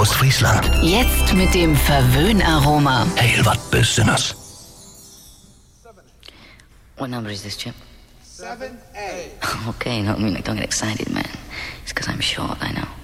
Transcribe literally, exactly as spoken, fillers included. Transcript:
Ostfriesland. Jetzt mit dem Verwöhnaroma. Hey, was bist denn das? What number is this, Chip? seven A. Okay, no, I mean, don't get excited, man. It's because I'm short, I know.